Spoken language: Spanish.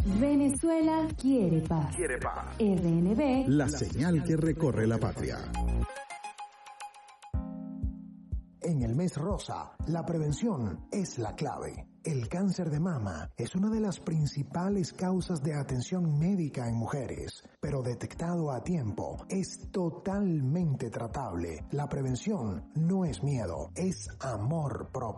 Venezuela quiere paz. RNB, la señal que recorre la patria. En el mes rosa, la prevención es la clave. El cáncer de mama es una de las principales causas de atención médica en mujeres, pero detectado a tiempo es totalmente tratable. La prevención no es miedo, es amor propio.